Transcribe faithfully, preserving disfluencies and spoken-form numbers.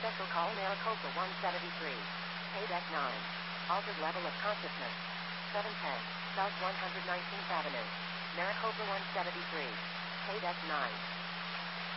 Special call Maricopa one seventy-three. Pay deck nine. Altered level of consciousness. seven ten. South one hundred nineteenth Avenue. Maricopa one seventy-three. Pay deck nine.